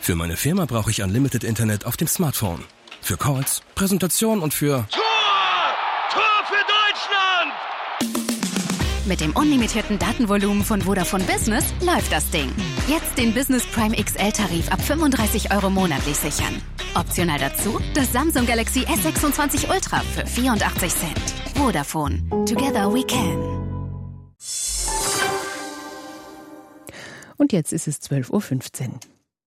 Für meine Firma brauche ich Unlimited Internet auf dem Smartphone. Für Calls, Präsentation und für... Tor für Deutschland! Mit dem unlimitierten Datenvolumen von Vodafone Business läuft das Ding. Jetzt den Business Prime XL-Tarif ab 35 € monatlich sichern. Optional dazu das Samsung Galaxy S26 Ultra für 84 Cent. Vodafone. Together we can. Und jetzt ist es 12:15 Uhr.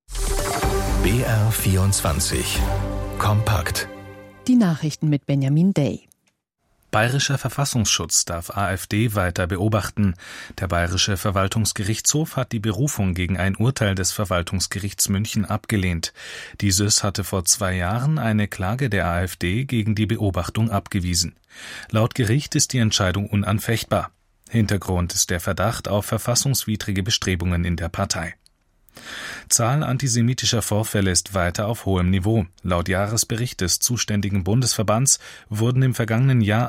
BR24 Kompakt. Die Nachrichten mit Benjamin Day. Bayerischer Verfassungsschutz darf AfD weiter beobachten. Der Bayerische Verwaltungsgerichtshof hat die Berufung gegen ein Urteil des Verwaltungsgerichts München abgelehnt. Dieses hatte vor 2 Jahren eine Klage der AfD gegen die Beobachtung abgewiesen. Laut Gericht ist die Entscheidung unanfechtbar. Hintergrund ist der Verdacht auf verfassungswidrige Bestrebungen in der Partei. Zahl antisemitischer Vorfälle ist weiter auf hohem Niveau. Laut Jahresbericht des zuständigen Bundesverbands wurden im vergangenen Jahr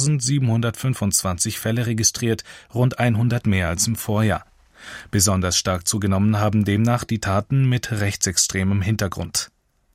8.725 Fälle registriert, rund 100 mehr als im Vorjahr. Besonders stark zugenommen haben demnach die Taten mit rechtsextremem Hintergrund.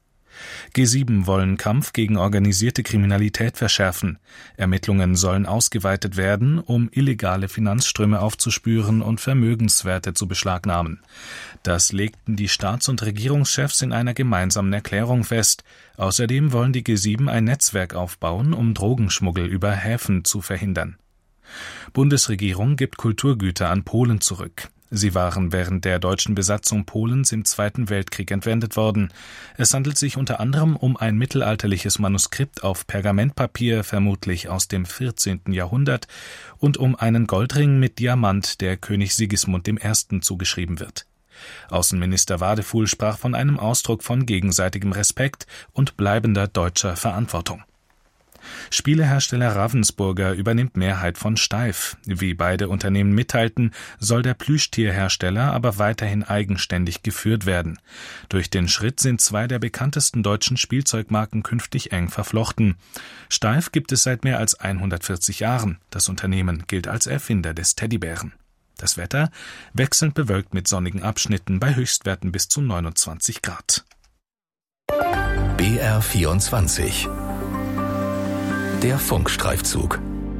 G7 wollen Kampf gegen organisierte Kriminalität verschärfen. Ermittlungen sollen ausgeweitet werden, um illegale Finanzströme aufzuspüren und Vermögenswerte zu beschlagnahmen. Das legten die Staats- und Regierungschefs in einer gemeinsamen Erklärung fest. Außerdem wollen die G7 ein Netzwerk aufbauen, um Drogenschmuggel über Häfen zu verhindern. Bundesregierung gibt Kulturgüter an Polen zurück. Sie waren während der deutschen Besatzung Polens im Zweiten Weltkrieg entwendet worden. Es handelt sich unter anderem um ein mittelalterliches Manuskript auf Pergamentpapier, vermutlich aus dem 14. Jahrhundert, und um einen Goldring mit Diamant, der König Sigismund I. zugeschrieben wird. Außenminister Wadefuhl sprach von einem Ausdruck von gegenseitigem Respekt und bleibender deutscher Verantwortung. Spielehersteller Ravensburger übernimmt Mehrheit von Steiff. Wie beide Unternehmen mitteilten, soll der Plüschtierhersteller aber weiterhin eigenständig geführt werden. Durch den Schritt sind 2 der bekanntesten deutschen Spielzeugmarken künftig eng verflochten. Steiff gibt es seit mehr als 140 Jahren. Das Unternehmen gilt als Erfinder des Teddybären. Das Wetter wechselnd bewölkt mit sonnigen Abschnitten bei Höchstwerten bis zu 29 Grad. BR24 Der Funkstreifzug.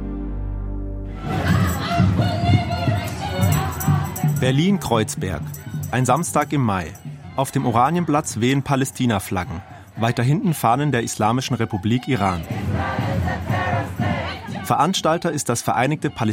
Berlin-Kreuzberg. Ein Samstag im Mai. Auf dem Oranienplatz wehen Palästina-Flaggen. Weiter hinten Fahnen der Islamischen Republik Iran. Veranstalter ist das Vereinigte Palästinenser